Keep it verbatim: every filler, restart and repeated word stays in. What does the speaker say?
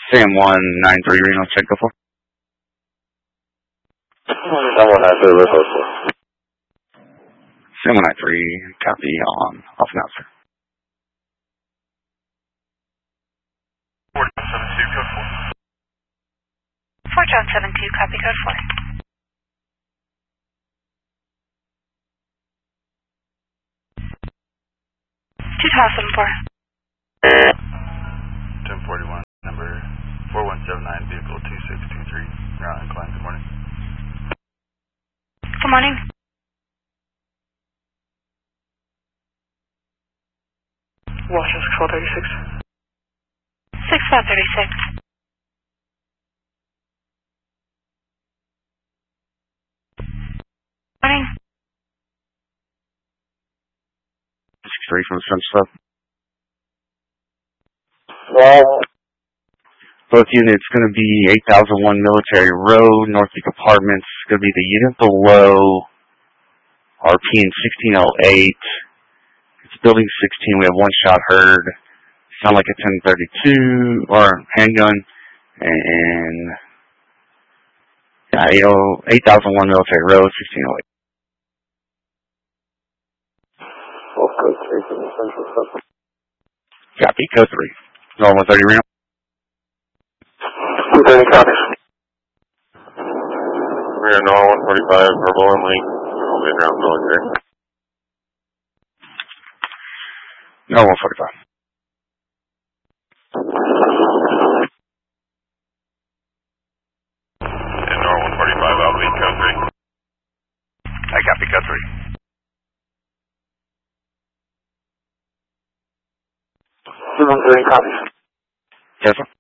Sam one nine three Reno, check go for. Sam one nine three, Reno, four. Sam one nine three, copy on off announcer. four John seven two, code four. four John seven two, copy code four. two Tower seven four. ten forty-one, number four one seven nine, vehicle two six two three, route incline, good morning. Good morning. Washington six five thirty-six. six five thirty-six. Morning. six three from the Sun Club. Well, both units going to be eight thousand one Military Road, Northpeak Apartments. Going to be the unit below R P N sixteen oh eight. It's building sixteen. We have one shot heard. Sound like a ten thirty-two or handgun. And yeah, eight thousand one Military Road, sixteen oh eight. code three from the Central Club. Copy, code three. North one thirty Reno. two thirty copies. We're at North one forty-five, verbal and link. We'll be around military. North one forty-five. And North one forty-five, I'll lead code three. I copy code three. two one three copies. Yes, sir.